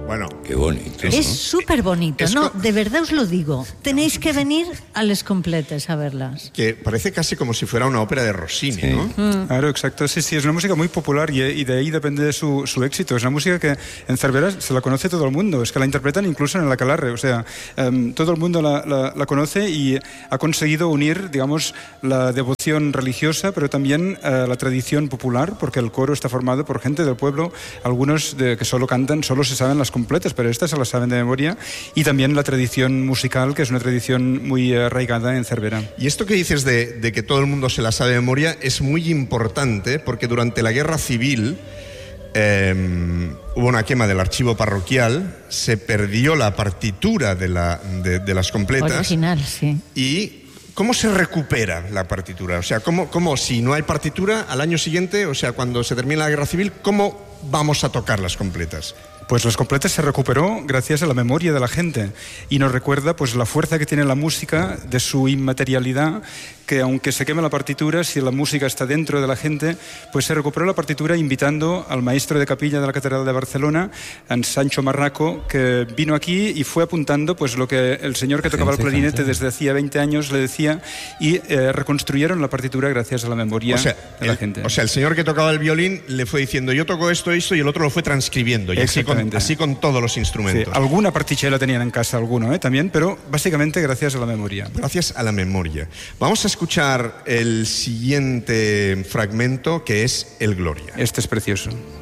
Bueno, qué bonito. Es súper bonito, ¿no? De verdad os lo digo. Tenéis que venir a Les Completes a verlas. Que parece casi como si fuera una ópera de Rossini, Sí. ¿no? Claro, exacto. Sí, es una música muy popular y de ahí depende su éxito. Es una música que en Cervera se la conoce todo el mundo. Es que la interpretan incluso en el Aquelarre. O sea, todo el mundo la conoce y ha conseguido unir, digamos, la devoción religiosa, pero también la tradición popular, porque el coro está formado por gente del pueblo, algunos que solo cantan, solo se saben las completas, pero estas se las saben de memoria, y también la tradición musical, que es una tradición muy arraigada en Cervera. Y esto que dices de que todo el mundo se la sabe de memoria es muy importante, porque durante la Guerra Civil hubo una quema del archivo parroquial, se perdió la partitura de las completas. Original, sí. ¿Y cómo se recupera la partitura? O sea, ¿cómo si no hay partitura al año siguiente, o sea, cuando se termina la Guerra Civil, cómo vamos a tocar las completas? Pues las completas se recuperó gracias a la memoria de la gente y nos recuerda pues la fuerza que tiene la música, de su inmaterialidad, que aunque se queme la partitura, si la música está dentro de la gente, pues se recuperó la partitura invitando al maestro de capilla de la Catedral de Barcelona, a Sancho Marraco, que vino aquí y fue apuntando pues lo que el señor que tocaba el clarinete desde hacía 20 años le decía, y reconstruyeron la partitura gracias a la memoria de la gente. O sea, el señor que tocaba el violín le fue diciendo yo toco esto, y el otro lo fue transcribiendo, y así con todos los instrumentos. Sí, alguna particella tenían en casa, alguno también, pero básicamente gracias a la memoria. Gracias a la memoria. Vamos a escuchar el siguiente fragmento, que es el Gloria. Este es precioso.